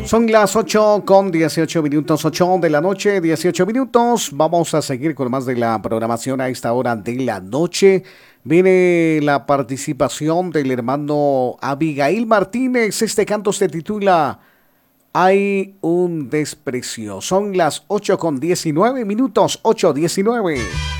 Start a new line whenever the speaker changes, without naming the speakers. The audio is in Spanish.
Son las 8:18 8 de la noche, 18 minutos. Vamos a seguir con más de la programación a esta hora de la noche. Viene la participación del hermano Abigail Martínez. Este canto se titula Hay un desprecio. Son las 8:19 minutos, 8:19.